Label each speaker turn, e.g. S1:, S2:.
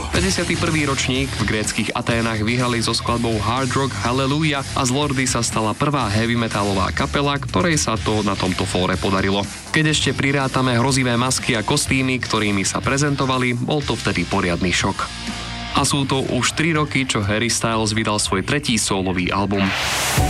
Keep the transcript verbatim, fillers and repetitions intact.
S1: päťdesiaty prvý ročník v gréckych Aténach vyhrali so skladbou Hard Rock Hallelujah a z Lordy sa stala prvá heavy metalová kapela, ktorej sa to na tomto fóre podarilo. Keď ešte prirátame hrozivé masky a kostýmy, ktorými sa prezentovali, bol to vtedy poriadny šok. A sú to už tri roky, čo Harry Styles vydal svoj tretí sólový album.